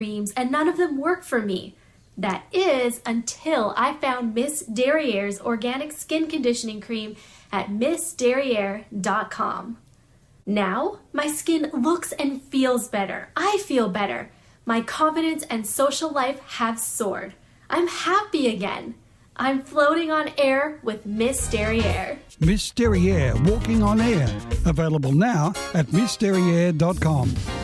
creams and none of them work for me. That is until I found Miss Derriere's organic skin conditioning cream at missderriere.com. Now, my skin looks and feels better. I feel better. My confidence and social life have soared. I'm happy again. I'm floating on air with Miss Derriere. Miss Derriere, walking on air. Available now at missderriere.com.